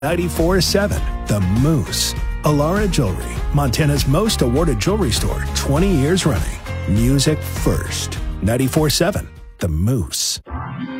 94.7 The Moose. Alara Jewelry, Montana's most awarded jewelry store, 20 years running. Music first. 94.7 The Moose.